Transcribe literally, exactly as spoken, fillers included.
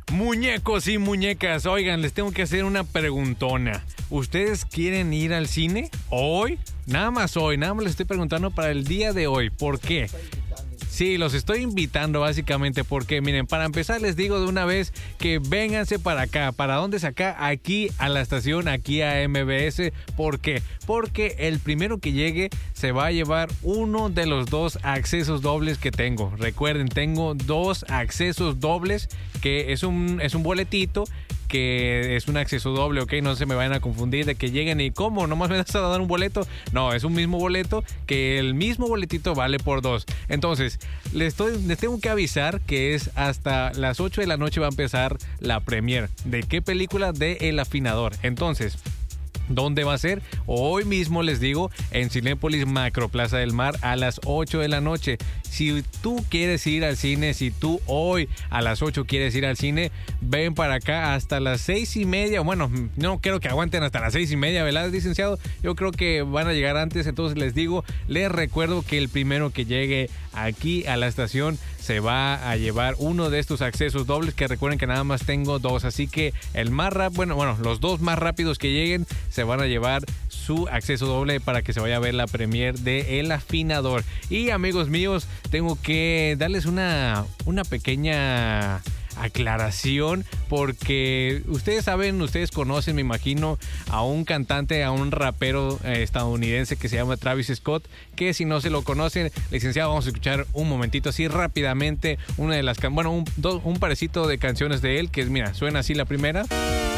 Muñecos y muñecas, oigan, les tengo que hacer una preguntona. ¿Ustedes quieren ir al cine hoy? Nada más hoy, nada más les estoy preguntando para el día de hoy. ¿Por qué? Sí, los estoy invitando básicamente porque, miren, para empezar les digo de una vez que vénganse para acá. ¿Para dónde es acá? Aquí a la estación, aquí a M B S. ¿Por qué? Porque el primero que llegue se va a llevar uno de los dos accesos dobles que tengo. Recuerden, tengo dos accesos dobles, que es un, es un boletito que es un acceso doble, ok, no se me vayan a confundir de que lleguen y ¿cómo? ¿Nomás me vas a dar un boleto? No, es un mismo boleto, que el mismo boletito vale por dos. Entonces, les, estoy, les tengo que avisar que es hasta las ocho de la noche va a empezar la premiere. ¿De qué película? De El Afinador. Entonces, ¿dónde va a ser? Hoy mismo les digo, en Cinépolis Macroplaza del Mar a las ocho de la noche. Si tú quieres ir al cine, si tú hoy a las ocho quieres ir al cine, ven para acá hasta las seis y media. Bueno, no creo que aguanten hasta las seis y media, ¿verdad, licenciado? Yo creo que van a llegar antes, entonces les digo, les recuerdo que el primero que llegue aquí a la estación se va a llevar uno de estos accesos dobles, que recuerden que nada más tengo dos, así que el más rápido, bueno, bueno, los dos más rápidos que lleguen se van a llevar su acceso doble para que se vaya a ver la premiere de El Afinador. Y amigos míos, tengo que darles una, una pequeña aclaración, porque ustedes saben, ustedes conocen, me imagino, a un cantante, a un rapero eh, estadounidense que se llama Travis Scott, que si no se lo conocen, licenciado, vamos a escuchar un momentito así rápidamente una de las, bueno, un, dos, un parecito de canciones de él, que es, mira, suena así la primera.